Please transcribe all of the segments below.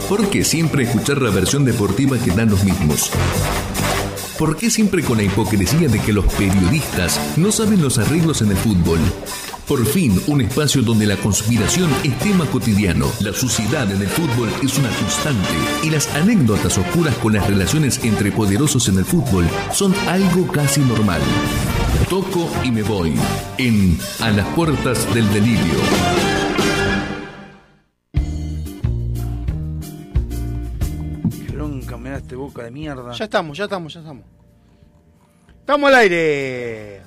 ¿Por qué siempre escuchar la versión deportiva que dan los mismos? ¿Por qué siempre con la hipocresía de que los periodistas no saben los arreglos en el fútbol? Por fin, un espacio donde la conspiración es tema cotidiano, la suciedad en el fútbol es una constante y las anécdotas oscuras con las relaciones entre poderosos en el fútbol son algo casi normal. Toco y me voy en A las puertas del delirio. Qué bronca me da este boca de mierda. Ya estamos. ¡Estamos al aire!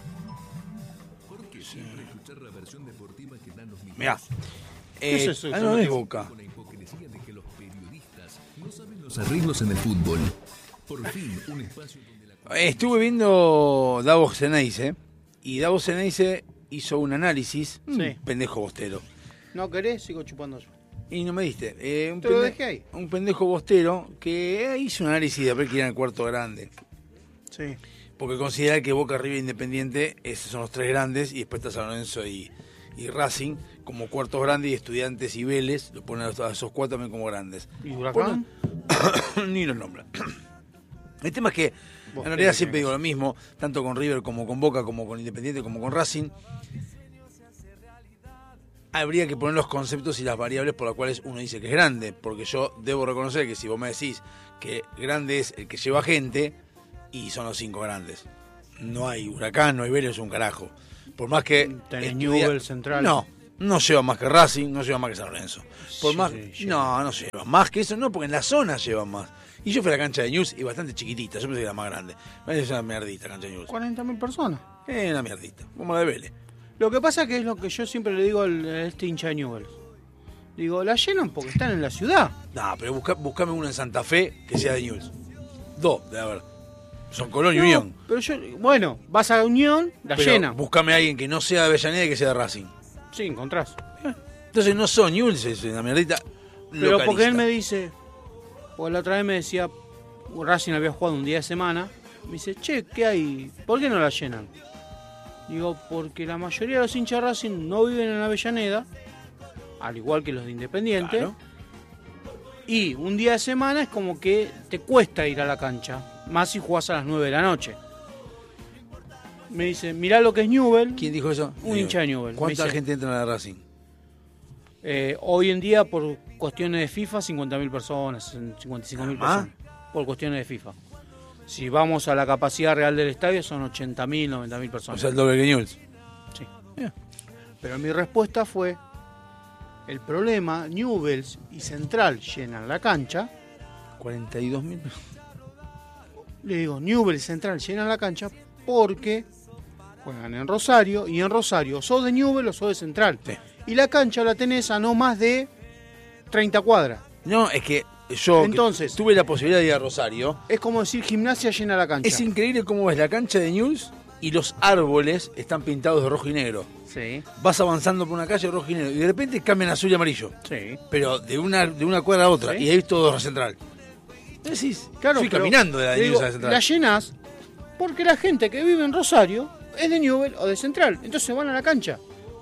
Mirá. ¿Qué es eso? No es boca. Con la hipocresía de que los periodistas no saben los arreglos en el fútbol. Por fin, un espacio donde la... Estuve viendo Davos Ceneice y Davos Ceneice hizo un análisis. Sí. Pendejo bostero. ¿No querés? Sigo chupando yo. Y no me diste. Te lo dejé ahí. Un pendejo bostero que hizo un análisis de ver quién era el cuarto grande. Sí. Porque considera que Boca, River e Independiente, esos son los tres grandes, y después está San Lorenzo y Racing como cuartos grandes, y Estudiantes y Vélez lo ponen a esos cuatro también como grandes. ¿Y Huracán? Ni los nombran. El tema es que en realidad siempre digo lo mismo, tanto con River como con Boca, como con Independiente, como con Racing. Habría que poner los conceptos y las variables por las cuales uno dice que es grande, porque yo debo reconocer que si vos me decís que grande es el que lleva gente, y son los cinco grandes. No hay Huracán, no hay Vélez, es un carajo. Por más que... Tenés Newell's, Central. No lleva más que Racing, no lleva más que San Lorenzo. Por Sí, más, lleva. no lleva más que eso, no, porque en la zona llevan más. Y yo fui a la cancha de Newell's y bastante chiquitita, yo pensé que era más grande. Es una mierdita la cancha de Newell's. 40.000 personas. Una mierdita, como la de Vélez. Lo que pasa que es lo que yo siempre le digo a este hincha de Newell's. Digo, la llenan porque están en la ciudad. No, pero buscame uno en Santa Fe que sea de Newell's. Dos, de haber. Son Colón y No, Unión. Pero bueno, vas a Unión, la Pero llena. Buscame a alguien que no sea de Avellaneda y que sea de Racing. Sí, encontrás. Entonces no son Newell's, es una mierdita. Pero localista. porque él me dice, porque la otra vez me decía, Racing había jugado un día de semana, me dice, che, ¿qué hay? ¿Por qué no la llenan? Digo, porque la mayoría de los hinchas de Racing no viven en Avellaneda, al igual que los de Independiente, Claro. y un día de semana es como que te cuesta ir a la cancha, más si jugás a las 9 de la noche. Me dice, mirá lo que es Newell's. ¿Quién dijo eso? Un hincha de Newell's. ¿Cuánta Me dice, gente entra en la de Racing? Hoy en día, por cuestiones de FIFA, 50.000 personas, 55.000 ¿Ah? personas. Por cuestiones de FIFA. Si vamos a la capacidad real del estadio, son 80.000, 90.000 O personas. sea, el doble que Newell's. Sí. Pero mi respuesta fue, el problema, Newell's y Central llenan la cancha. 42.000. Le digo, Newell's y Central llenan la cancha porque juegan en Rosario, y en Rosario sos de Newell's o sos de Central. Sí. Y la cancha la tenés a no más de 30 cuadras. No, es que yo Entonces, tuve la posibilidad de ir a Rosario. es como decir Gimnasia llena la cancha. Es increíble cómo ves la cancha de Newell's y los árboles están pintados de rojo y negro. Sí, Vas avanzando por una calle de rojo y negro y de repente cambian a azul y amarillo. sí. Pero de una cuadra a otra. Sí. Y ahí es todo Central. Decís, Claro, fui pero caminando de la le Newell's digo, a la Central. la llenás porque la gente que vive en Rosario es de Newell's o de Central. Entonces van a la cancha.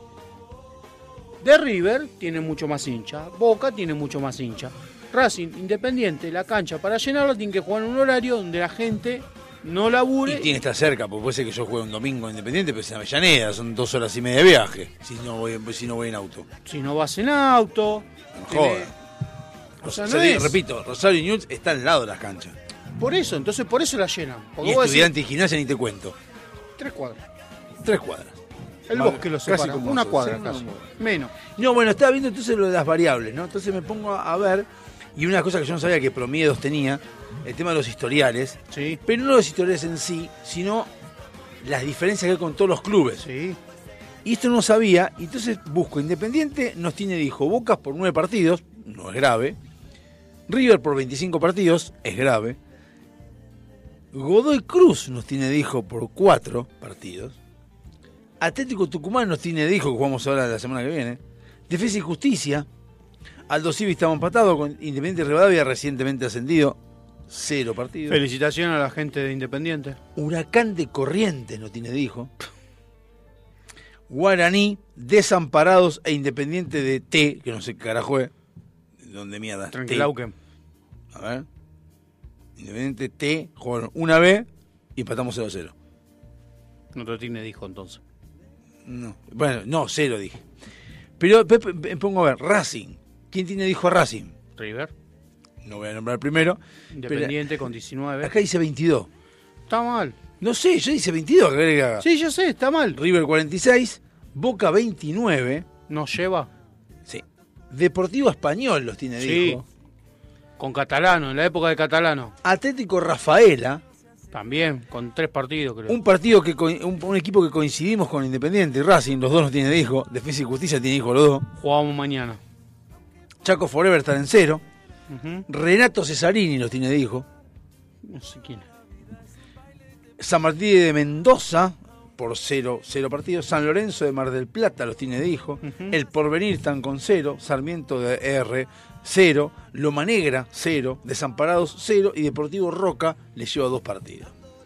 De River tiene mucho más hincha. Boca tiene mucho más hincha. Racing, Independiente, la cancha para llenarla tiene que jugar en un horario donde la gente no labure. Y tiene que estar cerca, porque puede ser que yo juegue un domingo Independiente, pero es en Avellaneda, son 2 horas y media de viaje, si no voy en auto. Si no vas en auto. No tiene- joda. O sea, O no sea, es. repito, Rosario y Newell's están al lado de las canchas. Por eso, entonces por eso la llenan. Porque Y vos decís, Estudiante y Gimnasia ni te cuento. 3 cuadras. 3 cuadras. El Vale, bosque lo casi separa. como Una eso, cuadra sí, casi. no. Menos. No, bueno, estaba viendo entonces lo de las variables, ¿no? Entonces me pongo a ver, y una cosa que yo no sabía que Promiedos tenía, el tema de los historiales, Sí. pero no los historiales en sí, sino las diferencias que hay con todos los clubes. Sí. Y esto no sabía, y entonces busco Independiente, nos tiene, dijo, Bocas por 9 partidos, no es grave. River por 25 partidos, es grave. Godoy Cruz nos tiene, dijo, por 4 partidos. Atlético Tucumán nos tiene, dijo, que jugamos ahora la semana que viene. Defensa y Justicia. Aldo Civi estaba empatado con Independiente Rivadavia, recientemente ascendido, 0 partidos. Felicitaciones a la gente de Independiente. Huracán de Corrientes nos tiene, dijo. Guaraní, Desamparados e Independiente de T, que no sé qué carajo es. ¿Dónde mierda? Tranquilauquen. A ver. Independiente T, jugaron una vez y empatamos 0-0. No te tiene dijo entonces. No. Bueno, no, 0 dije. Pero me pongo a ver, Racing. ¿Quién tiene dijo a Racing? River. No voy a nombrar primero. Independiente con 19. Acá dice 22. Está mal. No sé, yo dice 22. ¿Qué querés que haga? Sí, yo sé, está mal. River 46, Boca 29. ¿Nos lleva? Sí. Deportivo Español los tiene, Sí. dijo. Con Catalano, en la época de Catalano. Atlético Rafaela. También, con 3 partidos, creo. Un partido un equipo que coincidimos con Independiente y Racing, los dos nos tiene dijo. Defensa y Justicia tiene dijo los dos. Jugamos mañana. Chaco Forever está en 0. Ujú. Renato Cesarini los tiene dijo. No sé quién es. San Martín de Mendoza por 0 partidos. San Lorenzo de Mar del Plata los tiene dijo. Ujú. El Porvenir están con 0. Sarmiento de R 0. Loma Negra 0. Desamparados 0. Y Deportivo Roca le lleva 2 partidos.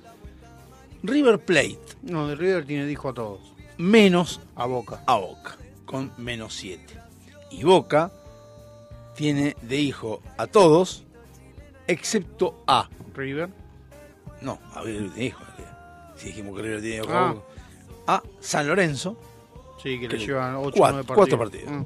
River Plate No, de River tiene dijo a todos. menos A Boca. a Boca con menos 7. Y Boca tiene de hijo a todos excepto a... River. No, a River tiene hijo. Si dijimos que River tiene hijo Ah. a Boca. A San Lorenzo. Sí, que le Creo. llevan 8 o 9 partidos. 4 partidos.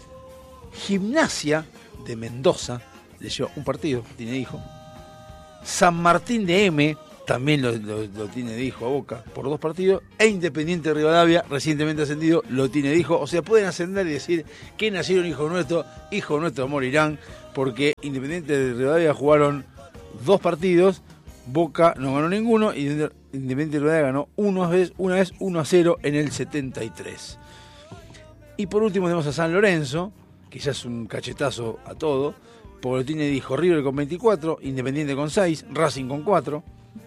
Gimnasia de Mendoza le lleva un partido, tiene hijo. San Martín de M también lo tiene de hijo a Boca por 2 partidos. E Independiente de Rivadavia, recientemente ascendido, lo tiene de hijo. O sea, pueden ascender y decir que nacieron hijos nuestros morirán, porque Independiente de Rivadavia jugaron 2 partidos, Boca no ganó ninguno y Independiente de Rivadavia ganó una vez 1-0 en el 73. Y por último tenemos a San Lorenzo, que ya es un cachetazo a todo, porque lo tiene dijo River con 24, Independiente con 6, Racing con 4,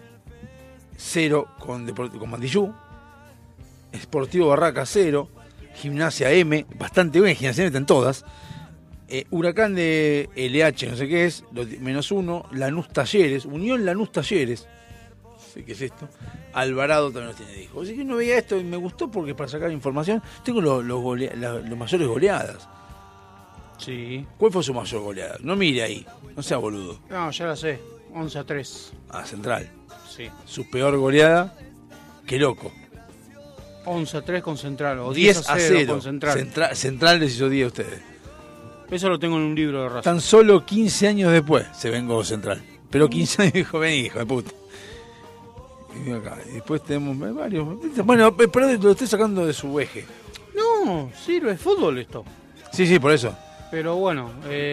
0 con Mandillú, Sportivo Barraca 0, Gimnasia M, bastante bien, Gimnasia M están todas, Huracán de LH, no sé qué es, menos 1, Lanús Talleres, Unión Lanús Talleres, no sé qué es esto, Alvarado también los tiene dijo. Así que no veía esto y me gustó porque para sacar información tengo los mayores goleadas. Sí. ¿Cuál fue su mayor goleada? No mire ahí, no sea boludo. No, ya la sé. 11-3. Ah, Central. Sí. Su peor goleada, qué loco. 11-3 con Central. O 10-0 con Central. Central les hizo 10 a ustedes. Eso lo tengo en un libro de Racing. Tan solo 15 años después se vengó Central. Pero 15 años dijo, vení, hijo de puta. Y vino acá. Y después tenemos varios. Bueno, pero lo estoy sacando de su eje. No, sirve fútbol esto. Sí, por eso. Pero bueno,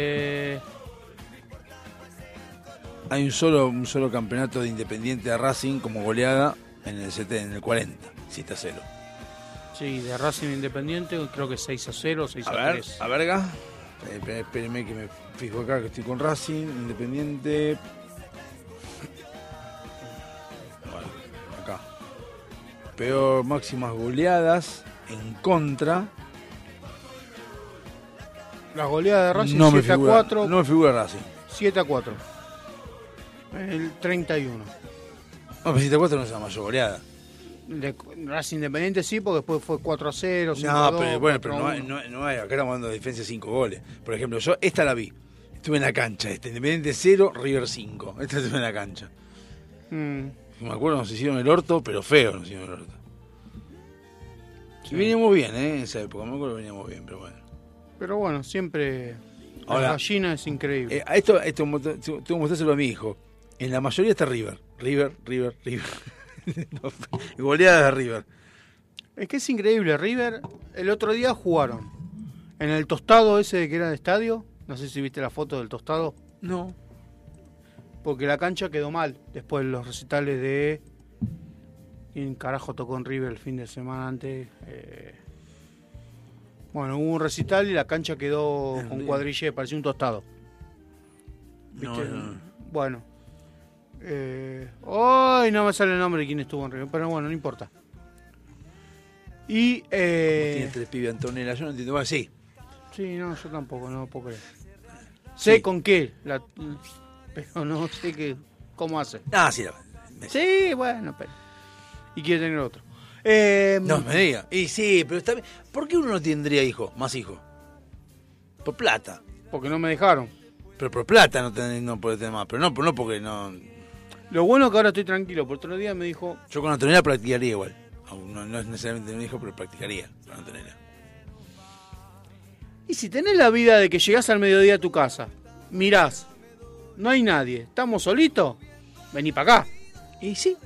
Hay un solo campeonato de Independiente de Racing como goleada en el 40, 7-0. sí, de Racing Independiente creo que 6-0, 6-3. A verga. Espérenme que me fijo acá que estoy con Racing, Independiente. Bueno, acá. Peor máximas goleadas en contra. Las goleadas de Racing No me 7-4. no me figura Racing. 7-4. El 31. No, pero 7-4 no es la mayor goleada. De Racing Independiente sí, porque después fue 4-0, 5-2. No, pero bueno, pero 4-1. no hay. Acá estamos hablando de diferencia de 5 goles. Por ejemplo, yo esta la vi. Estuve en la cancha. Independiente 0, River 5. Esta estuve en la cancha. Me acuerdo, nos hicieron el orto, pero feo nos hicieron el orto. Sí. Y veníamos bien, en esa época. Me acuerdo que veníamos bien, pero bueno. Pero bueno, siempre Ahora, la gallina es increíble. Esto tengo que mostrárselo a mi hijo. En la mayoría está River. River. No, goleadas de River. Es que es increíble. River, el otro día jugaron en el tostado ese que era de estadio. No sé si viste la foto del tostado. No. Porque la cancha quedó mal después de los recitales de... ¿Quién carajo tocó en River el fin de semana antes? Bueno, hubo un recital y la cancha quedó con cuadrille, parecía un tostado. ¿Viste? No. Bueno. Hoy no me sale el nombre de quién estuvo en River, pero bueno, no importa. Y... Tiene 3 pibes Antonella, yo no entiendo. Bueno, sí. Sí, no, yo tampoco, no puedo creer. Sé con qué, pero no sé cómo hace. Ah, sí. Sí, bueno, pero... Y quiere tener otro. No me diga. Y sí, pero está bien. ¿Por qué uno no tendría hijos? Más hijos. Por plata. Porque no me dejaron. Pero por plata no puede tener más. Pero no porque no... Lo bueno es que ahora estoy tranquilo. Por otro día me dijo... Yo con Antonella practicaría igual. No es necesariamente un hijo, pero practicaría con Antonella. Y si tenés la vida de que llegás al mediodía a tu casa, mirás, no hay nadie, estamos solitos, vení para acá. Y sí.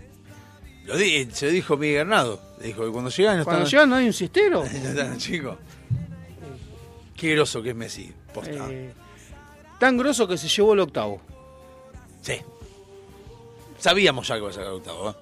Se lo dijo Miguel Granado. Le dijo que cuando llegan no hay un siestero. No están, chicos. Qué groso que es Messi. Posta. Tan groso que se llevó el octavo. Sí. Sabíamos ya que iba a sacar el octavo, ¿eh?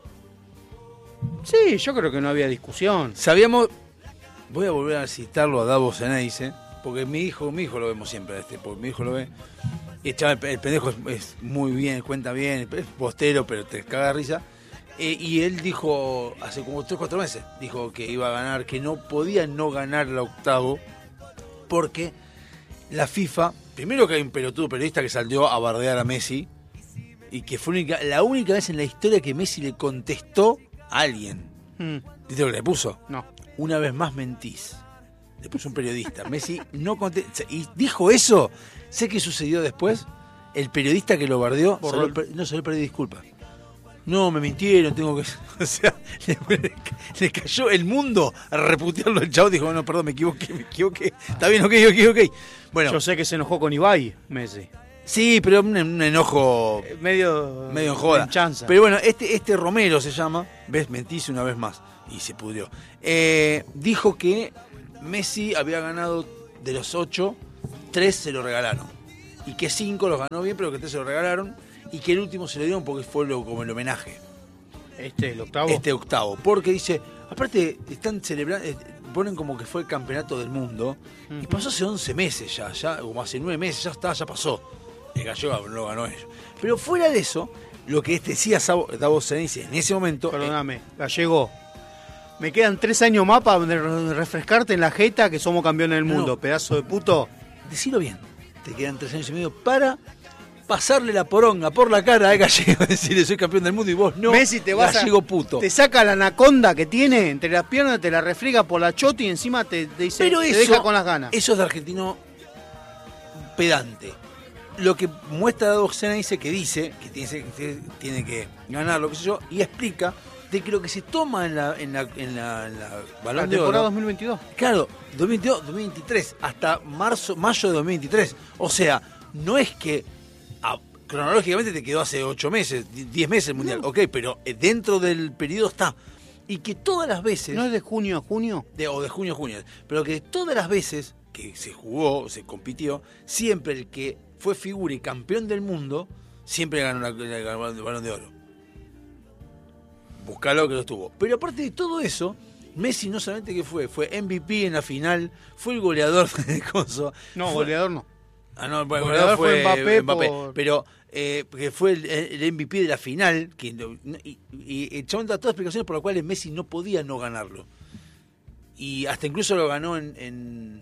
Sí, yo creo que no había discusión. Sabíamos... Voy a volver a citarlo a Davos Ceneice, porque mi hijo lo vemos siempre, porque mi hijo lo ve. Y el pendejo es muy bien, cuenta bien, es postero, pero te caga de risa. Y él dijo, hace como 3-4 meses, dijo que iba a ganar, que no podía no ganar el octavo, porque la FIFA, primero que hay un pelotudo periodista que salió a bardear a Messi, y que fue la única vez en la historia que Messi le contestó a alguien. ¿Viste lo que le puso? No. Una vez más mentís. Le puso un periodista. Messi no contestó. Y dijo eso. Sé qué sucedió después. El periodista que lo bardeó no salió a pedir disculpas. No, me mintieron, tengo que... O sea, le cayó el mundo a reputearlo. El chavo dijo, no, perdón, me equivoqué. Está bien, ok. Bueno, yo sé que se enojó con Ibai, Messi. Sí, pero un enojo... Medio en joda. Chanza. Pero bueno, este Romero se llama, ¿ves? Mentís una vez más. Y se pudrió. Dijo que Messi había ganado de los 8, 3 se lo regalaron. Y que 5 los ganó bien, pero que 3 se lo regalaron. Y que el último se lo dieron porque fue como el homenaje. ¿El octavo? Este octavo. Porque dice, aparte están celebrando, ponen como que fue el campeonato del mundo. Y pasó hace 11 meses ya como hace 9 meses, ya pasó. El Gallego lo ganó ellos. Pero fuera de eso, lo que decía Davos Ceneice en ese momento... Perdóname, Gallego. Me quedan 3 años más para refrescarte en la jeta que somos campeones del mundo, pedazo de puto. Decilo bien. Te quedan 3 años y medio para pasarle la poronga por la cara a Gallego, decirle soy campeón del mundo y vos no. Messi te vas Gallego puto. Te saca la anaconda que tiene entre las piernas, te la refriega por la chota y encima te dice, pero te eso, deja con las ganas. Eso es de argentino pedante. Lo que muestra Davos Ceneice que dice que tiene que ganar lo que sé yo y explica de que lo que se toma en la Balón de Oro, temporada 2022. Claro, 2022, 2023, hasta mayo de 2023. O sea, no es que cronológicamente te quedó hace 8 meses, 10 meses el Mundial. Ok, pero dentro del periodo está. Y que todas las veces... ¿No es de junio a junio? O de junio a junio. Pero que todas las veces que se jugó, se compitió, siempre el que fue figura y campeón del mundo, siempre ganó el Balón de Oro. Buscalo que lo estuvo. Pero aparte de todo eso, Messi no solamente que fue MVP en la final, fue el goleador de coso. No, goleador no. Ah, no, el goleador fue Mbappé. Pero que fue el MVP de la final, y el chabón da todas las explicaciones por las cuales Messi no podía no ganarlo. Y hasta incluso lo ganó en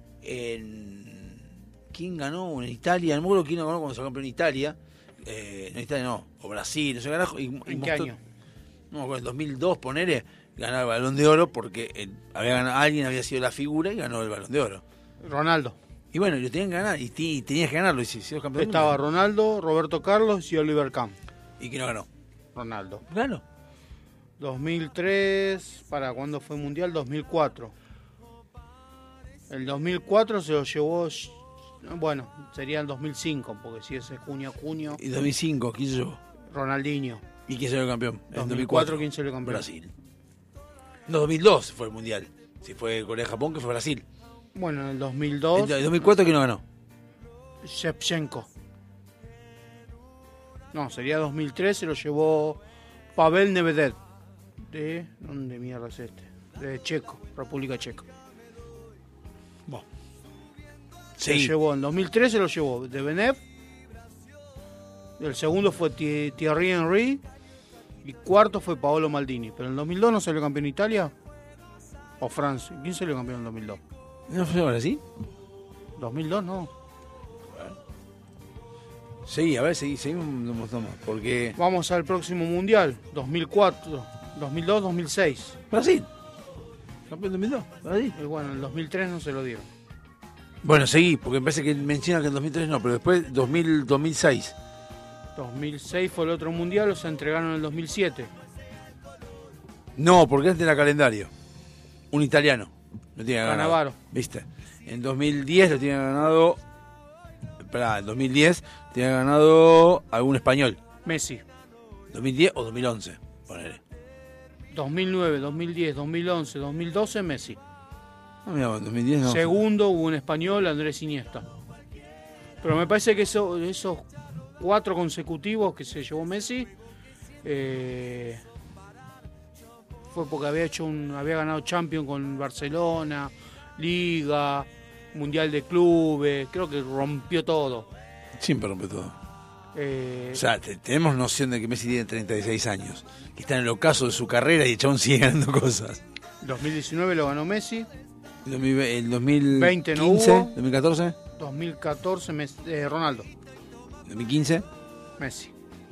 ¿quién ganó? En Italia, no me acuerdo quién ganó cuando se campeón en Italia. En Italia no, o Brasil, no sé qué. ¿En qué año? No me acuerdo, en 2002, ponele, ganó el Balón de Oro porque alguien había sido la figura y ganó el Balón de Oro. Ronaldo. Y bueno, lo tenían que ganar, y tenías que ganarlo, y si sos campeón. Estaba Ronaldo, Roberto Carlos y Oliver Kahn. ¿Y quién no ganó? Ronaldo. Ganó. 2003, ¿cuándo fue Mundial? 2004. El 2004 se lo llevó, bueno, sería el 2005, porque si es junio a junio. ¿Y 2005 quién se llevó? Ronaldinho. ¿Y quién salió el campeón? En 2004 quién salió campeón. Brasil. No, 2002 fue el Mundial. Si fue Corea-Japón, que fue Brasil. Bueno, en el 2002... ¿En el 2004 quién no ganó? Shevchenko. No, sería 2003, se lo llevó Pavel Nedvěd. ¿De dónde mierda es este? De Checo, República Checa. Bueno. Se lo llevó en 2003, se lo llevó de Benev. El segundo fue Thierry Henry. Y cuarto fue Paolo Maldini. Pero en el 2002 no salió campeón Italia. O Francia. ¿Quién salió campeón en el 2002? ¿No fue Brasil? 2002 no. Sí, a ver, seguimos porque... Vamos al próximo Mundial. 2004, 2002, 2006. Brasil. Campeón 2002, Brasil. Y bueno, en el 2003 no se lo dieron. Bueno, seguí, porque me parece que menciona que en 2003 no, pero después 2006. 2006 fue el otro mundial, o se entregaron en el 2007. No, porque antes era calendario. Un italiano lo tiene ganado. Cannavaro. ¿Viste? En 2010 lo tiene ganado. Esperá, en 2010 tiene ganado algún español. Messi. 2010 o 2011, ponele. 2009, 2010, 2011, 2012, Messi. No, mira, en 2010 no. Segundo hubo un español, Andrés Iniesta. Pero me parece que esos 4 consecutivos que se llevó Messi fue porque había ganado Champions con Barcelona, Liga, Mundial de Clubes, creo que rompió todo. Siempre rompe todo. O sea, tenemos noción de que Messi tiene 36 años, que está en el ocaso de su carrera y el chabón sigue ganando cosas. 2019 lo ganó Messi. El 2020 no hubo. 2014. 2014 Ronaldo. 2015. Messi.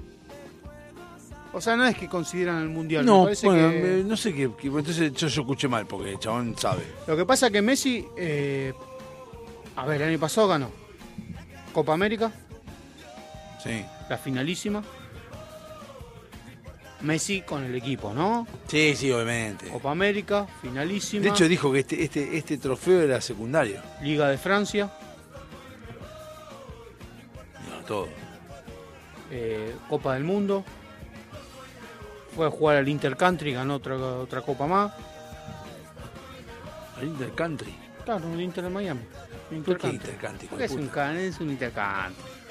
O sea, no es que consideran el mundial. No, me parece bueno, que... no sé qué. Entonces yo escuché mal porque el chabón sabe. Lo que pasa es que Messi, a ver, el año pasado ganó Copa América, Sí. la finalísima. Messi con el equipo, ¿no? Sí, sí, obviamente. Copa América, finalísima. De hecho dijo que este trofeo era secundario. Liga de Francia, No, todo. Copa del Mundo. Fue a jugar al Intercountry, ganó otra copa más. Al Intercountry. Claro, el Inter de Miami. ¿Por qué Intercountry? Porque es un Intercountry.